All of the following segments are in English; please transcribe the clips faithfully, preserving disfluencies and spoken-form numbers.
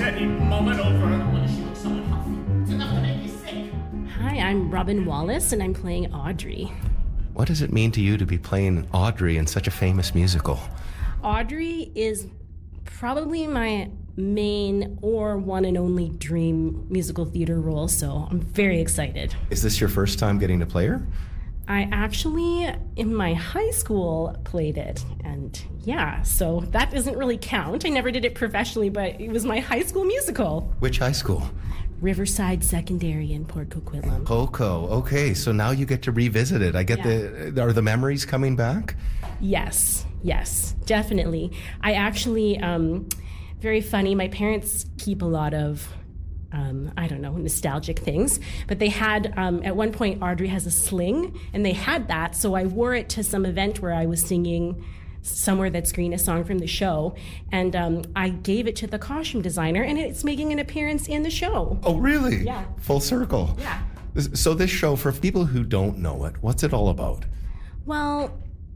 any moment over. What does she look so unhealthy? It's enough to make you sick. Hi, I'm Robin Wallace, and I'm playing Audrey. What does it mean to you to be playing Audrey in such a famous musical? Audrey is probably my main or one and only dream musical theater role, so I'm very excited. Is this your first time getting to play her? I actually, in my high school, played it, and yeah, so that doesn't really count. I never did it professionally, but it was my high school musical. Which high school? Riverside Secondary in Port Coquitlam. Poco. Okay, so now you get to revisit it. I get Yeah. the... Are the memories coming back? Yes, yes, definitely. I actually, um, very funny, my parents keep a lot of, um, I don't know, nostalgic things, but they had, um, at one point, Audrey has a sling, and they had that, so I wore it to some event where I was singing Somewhere That's Green, a song from the show, and um, I gave it to the costume designer, and it's making an appearance in the show. Oh, really? Yeah. Full circle. Yeah. So this show, for people who don't know it, what's it all about? Well,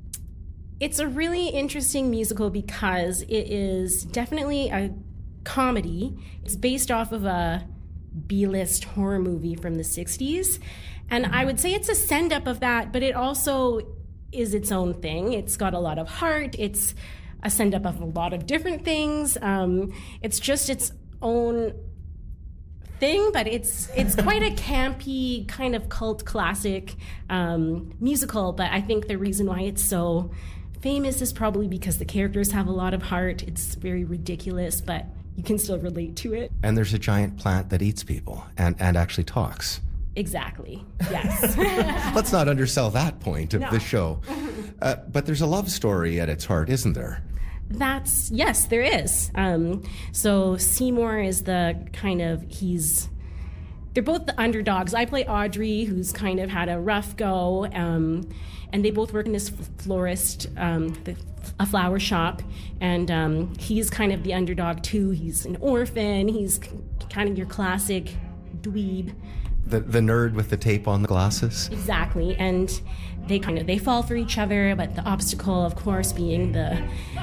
it's a really interesting musical because it is definitely a comedy. It's based off of a B-list horror movie from the sixties, and I would say it's a send-up of that, but it also is its own thing. It's got a lot of heart. It's a send-up of a lot of different things. Um, it's just its own thing, but it's it's quite a campy kind of cult classic um, musical. But I think the reason why it's so famous is probably because the characters have a lot of heart. It's very ridiculous, but you can still relate to it. And there's a giant plant that eats people and, and actually talks. Exactly. Yes. Let's not undersell that point of No. the show. Uh, but there's a love story at its heart, isn't there? That's, yes, there is. Um, so Seymour is the kind of, he's, they're both the underdogs. I play Audrey, who's kind of had a rough go, um, and they both work in this florist, um, the, a flower shop, and um, he's kind of the underdog too. He's an orphan. He's kind of your classic dweeb. The the nerd with the tape on the glasses? Exactly, and they kind of, they fall for each other, but the obstacle, of course, being the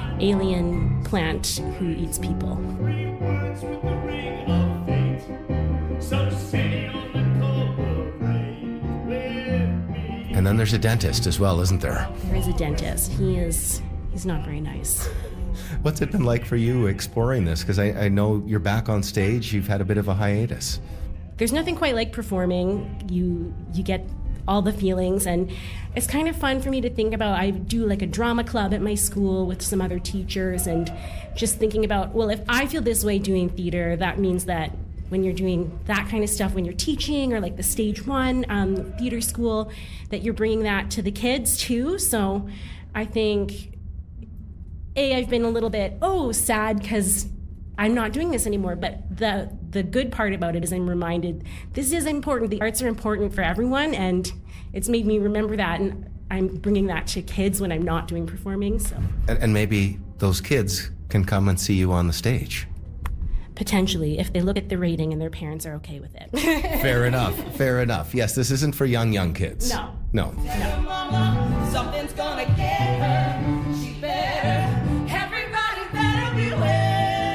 alien plant who eats people. Three words with the ring of fate. So say on the cold parade with me. And then there's a dentist as well, isn't there? There is a dentist. He is, he's not very nice. What's it been like for you exploring this? Because I, I know you're back on stage. You've had a bit of a hiatus. There's nothing quite like performing. You you get all the feelings, and it's kind of fun for me to think about. I do like a drama club at my school with some other teachers, and just thinking about, well, if I feel this way doing theater, that means that when you're doing that kind of stuff, when you're teaching, or like the stage one um, theater school, that you're bringing that to the kids too. So I think, A, I've been a little bit, oh, sad because I'm not doing this anymore, but the the good part about it is I'm reminded this is important. The arts are important for everyone, and it's made me remember that, and I'm bringing that to kids when I'm not doing performing. So And, and maybe those kids can come and see you on the stage. potentially, if they look at the rating and their parents are okay with it. Fair enough. Fair enough. Yes, this isn't for young, young kids. No. No. Mama, something's gonna get her. She better, everybody better beware.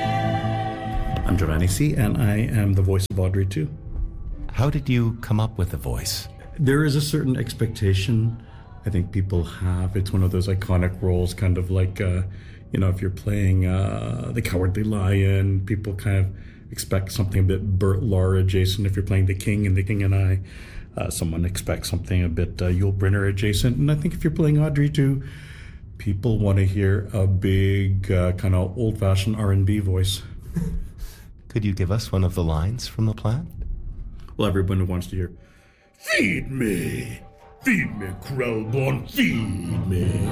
I'm Giovanni C., and I am the voice of Audrey too. How did you come up with the voice? There is a certain expectation I think people have. It's one of those iconic roles, kind of like, uh, you know, if you're playing uh, the Cowardly Lion, people kind of expect something a bit Burt Lahr adjacent. If you're playing the King and the King and I, uh, someone expects something a bit uh, Yul Brynner adjacent. And I think if you're playing Audrey too, people want to hear a big uh, kind of old-fashioned R and B voice. Could you give us one of the lines from the plant? Well, everyone who wants to hear, "Feed me, feed me, Krellborn, feed me."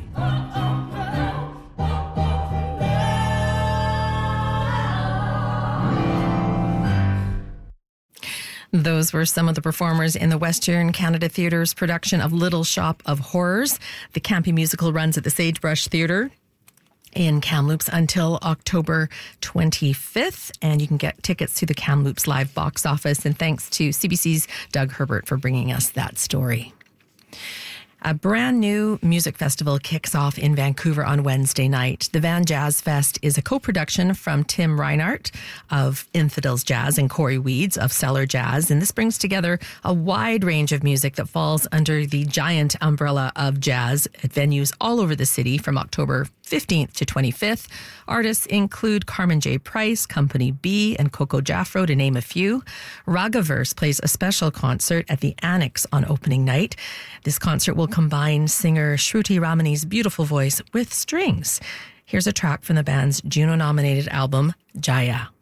Those were some of the performers in the Western Canada Theatre's production of Little Shop of Horrors. The campy musical runs at the Sagebrush Theatre in Kamloops until October twenty-fifth, and you can get tickets to the Kamloops live box office. And thanks to C B C's Doug Herbert for bringing us that story. A brand new music festival kicks off in Vancouver on Wednesday night. The Van Jazz Fest is a co-production from Tim Reinhardt of Infidels Jazz and Corey Weeds of Cellar Jazz. And this brings together a wide range of music that falls under the giant umbrella of jazz at venues all over the city from October fifteenth to twenty-fifth. Artists include Carmen J. Price, Company B, and Coco Jaffro, to name a few. Ragaverse plays a special concert at the Annex on opening night. This concert will combine singer Shruti Ramani's beautiful voice with strings. Here's a track from the band's Juno-nominated album, Jaya.